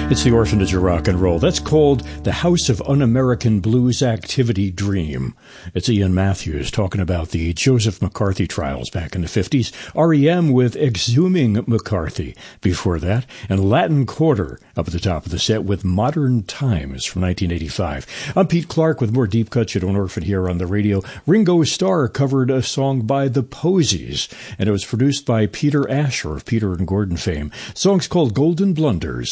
It's the orphanage of rock and roll. That's called the House of Un-American Blues Activity Dream. It's Ian Matthews talking about the Joseph McCarthy trials back in the 50s. REM with Exhuming McCarthy before that. And Latin Quarter up at the top of the set with Modern Times from 1985. I'm Pete Clark with more Deep Cuts You Don't Orphan here on the radio. Ringo Starr covered a song by the Posies, and it was produced by Peter Asher of Peter and Gordon fame. The song's called Golden Blunders.